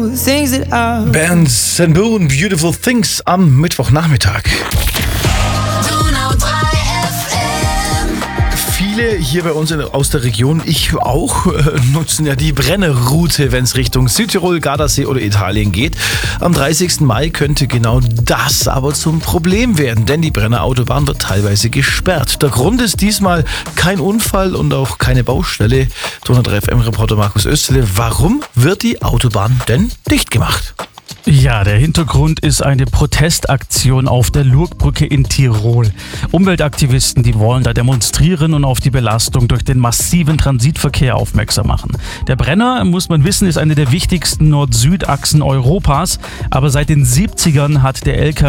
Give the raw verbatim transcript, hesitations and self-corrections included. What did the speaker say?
Band Sanboon, Beautiful Things am Mittwochnachmittag. Viele hier bei uns in, aus der Region, ich auch, äh, nutzen ja die Brennerroute, wenn es Richtung Südtirol, Gardasee oder Italien geht. Am dreißigsten Mai könnte genau das aber zum Problem werden, denn die Brennerautobahn wird teilweise gesperrt. Der Grund ist diesmal kein Unfall und auch keine Baustelle. Donau drei F M-Reporter Markus Österle, warum wird die Autobahn denn dicht gemacht? Ja, der Hintergrund ist eine Protestaktion auf der Lurgbrücke in Tirol. Umweltaktivisten, die wollen da demonstrieren und auf die Belastung durch den massiven Transitverkehr aufmerksam machen. Der Brenner, muss man wissen, ist eine der wichtigsten Nord-Süd-Achsen Europas, aber seit den siebzigern hat der L K W